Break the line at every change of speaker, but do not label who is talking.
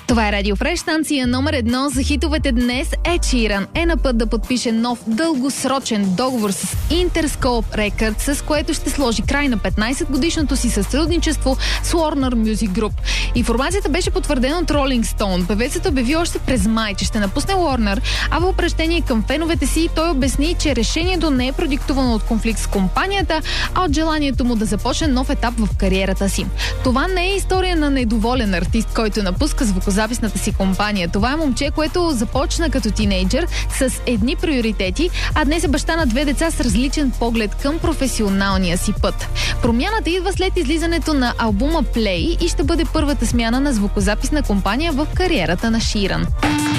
Това е Радио Фреш, станция номер 1 за хитовете днес. Ед Ширан е на път да подпише нов дългосрочен договор с Interscope Records, с което ще сложи край на 15-годишното си сътрудничество с Warner Music Group. Информацията беше потвърдена от Rolling Stone. Певецът обяви още през май, че ще напусне Warner, а в обращение към феновете си той обясни, че решението не е продиктувано от конфликт с компанията, а от желанието му да започне нов етап в кариерата си. Това не е история на недоволен артист, който напуска звукозаписната си компания. Това е момче, което започна като тинейджър с едни приоритети, а днес е баща на 2 деца с различен поглед към професионалния си път. Промяната идва след излизането на албума Play и ще бъде първата смяна на звукозаписна компания в кариерата на Ширан.